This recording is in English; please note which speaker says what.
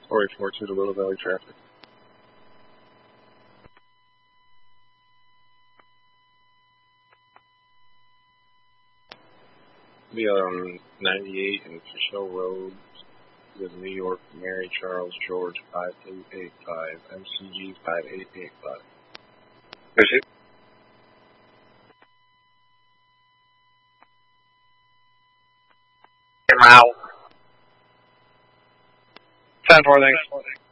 Speaker 1: 442 to Little Valley traffic. Be on 98 and Fishel Road with New York, Mary Charles George 5885, MCG 5885.
Speaker 2: Is it? I'm out. 10-4, thanks.